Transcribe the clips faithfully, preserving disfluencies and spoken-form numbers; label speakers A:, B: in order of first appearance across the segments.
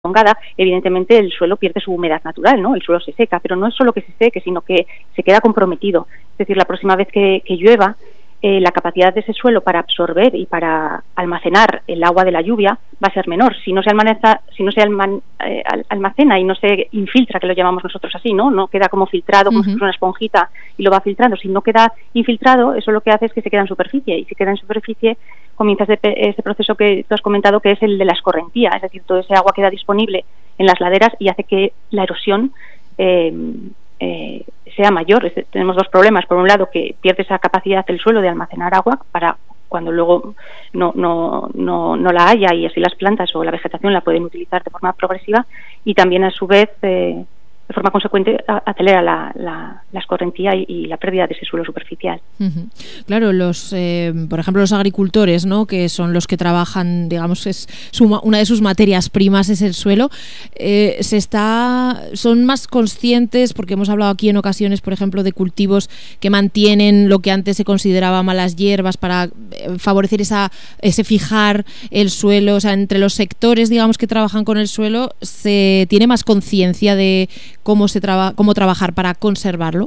A: prolongada, evidentemente el suelo pierde su humedad natural, ¿no? El suelo se seca, pero no es solo que se seque, sino que se queda comprometido. Es decir, la próxima vez que, que llueva, eh, la capacidad de ese suelo para absorber y para almacenar el agua de la lluvia va a ser menor. Si no se almacena, si no se alman, eh, almacena y no se infiltra, que lo llamamos nosotros así, ¿no? No queda como filtrado, como uh-huh. si fuera una esponjita y lo va filtrando. Si no queda infiltrado, eso lo que hace es que se queda en superficie, y si queda en superficie comienza ese, ese proceso que tú has comentado, que es el de la escorrentía, es decir, todo ese agua queda disponible en las laderas y hace que la erosión eh, eh, sea mayor. Es, tenemos dos problemas: por un lado, que pierde esa capacidad del suelo de almacenar agua para cuando luego no, no, no, no la haya, y así las plantas o la vegetación la pueden utilizar de forma progresiva, y también a su vez eh, de forma consecuente acelera la, la, la escorrentía y, y la pérdida de ese suelo superficial.
B: Uh-huh. Claro, los, eh, por ejemplo, los agricultores, ¿no?, que son los que trabajan, digamos, es su, una de sus materias primas es el suelo, eh, se está, son más conscientes, porque hemos hablado aquí en ocasiones, por ejemplo, de cultivos que mantienen lo que antes se consideraba malas hierbas para favorecer esa, ese fijar el suelo. O sea, entre los sectores, digamos, que trabajan con el suelo, se tiene más conciencia de cómo se traba, cómo trabajar para conservarlo.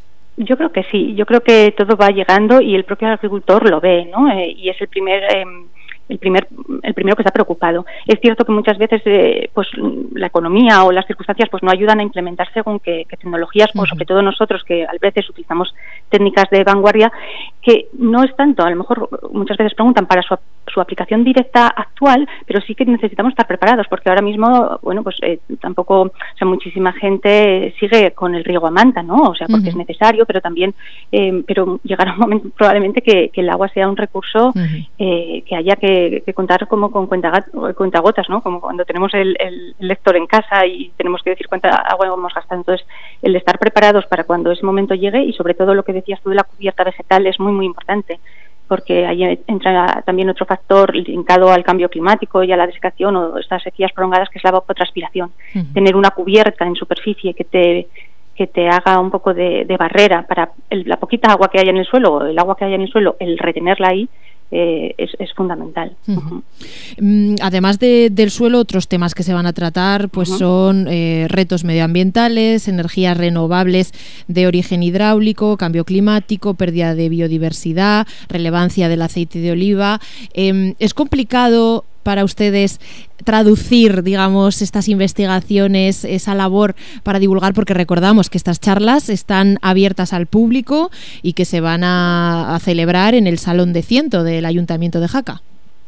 A: Yo creo que sí, yo creo que todo va llegando y el propio agricultor lo ve, ¿no? Eh, y es el primer eh, el primer el primero que está preocupado. Es cierto que muchas veces eh, pues la economía o las circunstancias pues no ayudan a implementar según qué, qué tecnologías, pues, uh-huh. sobre todo nosotros que a veces utilizamos técnicas de vanguardia, que no es tanto, a lo mejor muchas veces preguntan para su, su aplicación directa actual, pero sí que necesitamos estar preparados, porque ahora mismo, bueno, pues eh, tampoco, o sea, muchísima gente sigue con el riego a manta, ¿no? O sea, porque uh-huh. es necesario, pero también, eh, pero llegará un momento probablemente que, que el agua sea un recurso uh-huh. eh, que haya que que contar como con cuentagotas, ¿no? Como cuando tenemos el, el lector en casa y tenemos que decir cuánta agua hemos gastado. Entonces, el de estar preparados para cuando ese momento llegue, y sobre todo lo que decías tú de la cubierta vegetal, es muy, muy importante, porque ahí entra también otro factor linkado al cambio climático y a la desecación o estas sequías prolongadas, que es la evapotranspiración. Uh-huh. Tener una cubierta en superficie que te que te haga un poco de, de barrera para el, la poquita agua que haya en el suelo, o el agua que haya en el suelo, el retenerla ahí, Eh, es, es fundamental.
B: Uh-huh. Uh-huh. Además de, del suelo, otros temas que se van a tratar pues uh-huh. son eh, retos medioambientales, energías renovables de origen hidráulico, cambio climático, pérdida de biodiversidad, relevancia del aceite de oliva. Eh, es complicado para ustedes traducir, digamos, estas investigaciones, esa labor para divulgar, porque recordamos que estas charlas están abiertas al público y que se van a, a celebrar en el Salón de Ciento del Ayuntamiento de Jaca.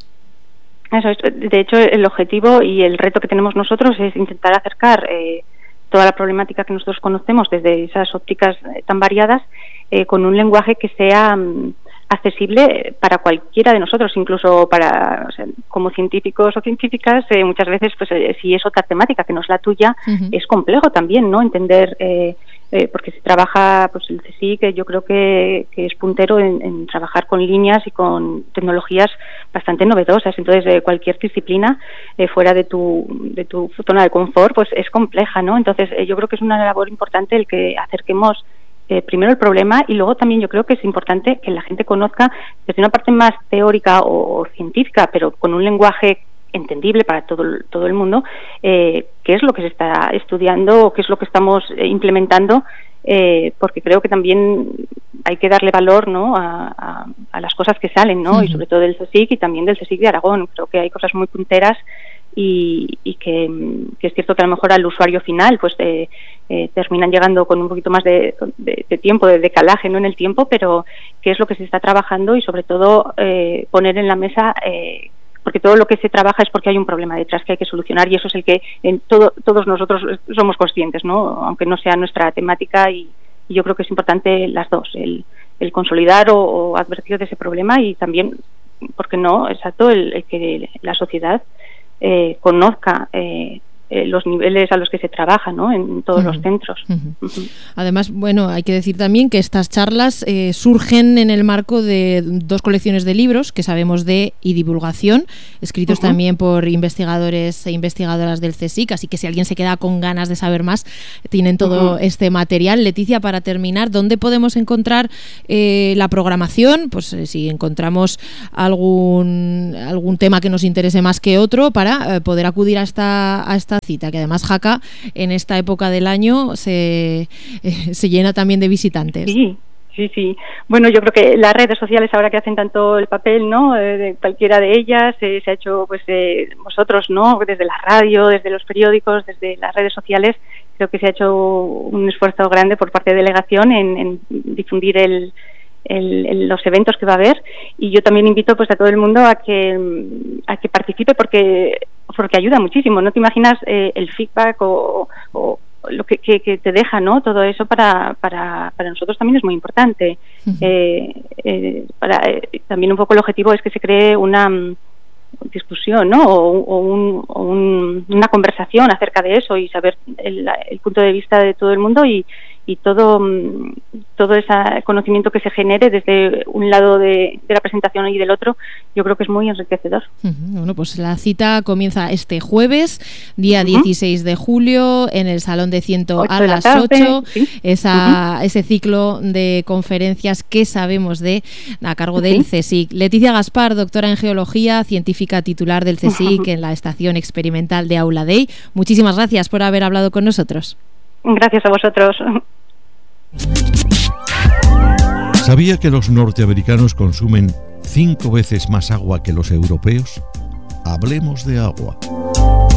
A: Eso es. De hecho, el objetivo y el reto que tenemos nosotros es intentar acercar eh, toda la problemática que nosotros conocemos desde esas ópticas eh, tan variadas eh, con un lenguaje que sea mm, accesible para cualquiera de nosotros, incluso para, o sea, como científicos o científicas, eh, muchas veces, pues eh, si es otra temática que no es la tuya, uh-huh. es complejo también, ¿no? Entender, eh, eh, porque se trabaja, pues el CSIC, que yo creo que, que es puntero en, en trabajar con líneas y con tecnologías bastante novedosas. Entonces, eh, cualquier disciplina eh, fuera de tu de tu zona de confort, pues es compleja, ¿no? Entonces, eh, yo creo que es una labor importante el que acerquemos Eh, primero el problema, y luego también yo creo que es importante que la gente conozca desde una parte más teórica o, o científica, pero con un lenguaje entendible para todo, todo el mundo, eh, qué es lo que se está estudiando o qué es lo que estamos eh, implementando, eh, porque creo que también hay que darle valor, ¿no?, a, a, a las cosas que salen, ¿no? Uh-huh. Y sobre todo del CSIC y también del CSIC de Aragón. Creo que hay cosas muy punteras y, y que, que es cierto que a lo mejor al usuario final pues eh, eh, terminan llegando con un poquito más de, de, de tiempo, de decalaje, ¿no?, en el tiempo, pero qué es lo que se está trabajando y sobre todo eh, poner en la mesa, eh, porque todo lo que se trabaja es porque hay un problema detrás que hay que solucionar, y eso es el que en todo, todos nosotros somos conscientes, ¿no?, aunque no sea nuestra temática, y, y yo creo que es importante las dos, el, el consolidar o, o advertir de ese problema, y también, ¿por qué no?, exacto, el, el que la sociedad Eh, conozca eh, eh, los niveles a los que se trabaja, ¿no? En todos uh-huh. los centros.
B: Uh-huh. Uh-huh. Además, bueno, hay que decir también que estas charlas eh, surgen en el marco de dos colecciones de libros que sabemos de y divulgación, escritos uh-huh. también por investigadores e investigadoras del CSIC, así que si alguien se queda con ganas de saber más, tienen todo uh-huh. este material. Leticia, para terminar, ¿dónde podemos encontrar eh, la programación? Pues eh, si encontramos algún algún tema que nos interese más que otro para eh, poder acudir a esta, a esta cita, que además Jaca en esta época del año se, eh, se llena también de visitantes.
A: Sí. Sí, sí. Bueno, yo creo que las redes sociales ahora que hacen tanto el papel, ¿no? Eh, de cualquiera de ellas, eh, se ha hecho, pues, eh, vosotros, ¿no? Desde la radio, desde los periódicos, desde las redes sociales, creo que se ha hecho un esfuerzo grande por parte de delegación en, en difundir el, el, el, los eventos que va a haber. Y yo también invito, pues, a todo el mundo a que a que participe porque porque ayuda muchísimo. No te imaginas eh, el feedback o, o lo que, que, que te deja, ¿no? Todo eso para para, para nosotros también es muy importante. Uh-huh. eh, eh, para, eh, también un poco el objetivo es que se cree una um, discusión, ¿no? O, o, un, o un, una conversación acerca de eso y saber el, el punto de vista de todo el mundo y y todo todo ese conocimiento que se genere desde un lado de, de la presentación y del otro, yo creo que es muy enriquecedor.
B: Uh-huh. Bueno, pues la cita comienza este jueves, día uh-huh. dieciséis de julio, en el Salón de Ciento a las ocho, ¿sí? Esa, uh-huh. ese ciclo de conferencias que sabemos de, a cargo uh-huh. del CSIC. Leticia Gaspar, doctora en Geología, científica titular del CSIC uh-huh. en la Estación Experimental de Aula Dei. Muchísimas gracias por haber hablado con nosotros.
A: Gracias a vosotros.
C: ¿Sabía que los norteamericanos consumen cinco veces más agua que los europeos? Hablemos de agua.